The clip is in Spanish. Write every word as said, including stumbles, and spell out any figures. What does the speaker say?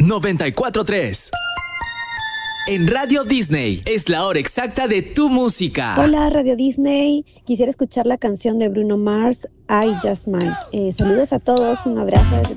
noventa y cuatro punto tres. En Radio Disney es la hora exacta de tu música. Hola Radio Disney, quisiera escuchar la canción de Bruno Mars, I Just Might. Eh, saludos a todos, un abrazo desde